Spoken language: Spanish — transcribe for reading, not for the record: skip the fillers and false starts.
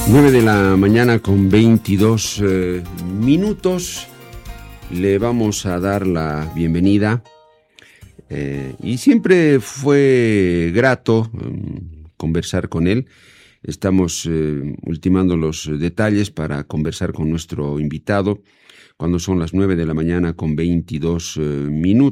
9 de la mañana con 22 minutos. Le vamos a dar la bienvenida. Y siempre fue grato conversar con él. Estamos ultimando los detalles para conversar con nuestro invitado cuando son las 9 de la mañana con 22 minutos.